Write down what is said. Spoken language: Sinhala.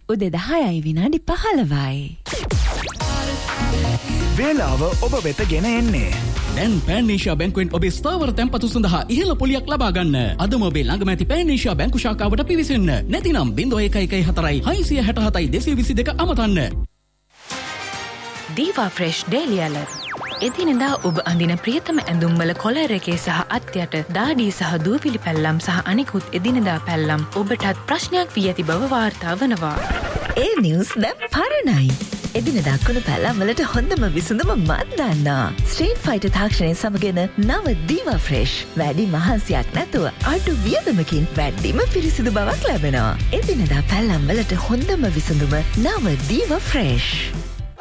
උදේ 10:15යි. වේලාව ඔබ වෙත ගෙන එන්නේ. දැන් පෑනේෂියා බැංකුවෙන් ඔබේ ස්ථාවර තැන්පතු සඳහා ඉහළ පොලියක් ලබා ගන්න. අදම ඔබේ ළඟම ඇති පෑනේෂියා බැංකු ශාඛාවට පිවිසෙන්න. නැතිනම් 0114 667 222 අමතන්න. දීවා ෆ්‍රෙෂ් ඩේලි අලර්ට්. එදිනෙදා ඔබ අඳින ප්‍රියතම ඇඳුම්වල කොලර් එකේ සහ අත්යට දාඩිය සහ දූවිලි පැල්ලම් සහ අනිකුත් එදිනෙදා පැල්ලම් ඔබටත් ප්‍රශ්නයක් වී ඇති බව වාර්තා වනවා. ඒ නිවුස් දැන් පරණයි. එදිනෙදා කුණු පැල්ලම් වලට හොඳම විසඳුම මන් දන්නා. ස්ට්‍රීට් ෆයිටර් තාක්ෂණය සමගන නව දීවා ෆ්‍රෙෂ්. වැඩි මහන්සියක් නැතුව අඩු වියදමකින් වැඩිම පිරිසිදු බවක් ලැබෙනවා. එදිනෙදා පැල්ලම් වලට හොඳම විසඳුම නව දීවා ෆ්‍රෙෂ්.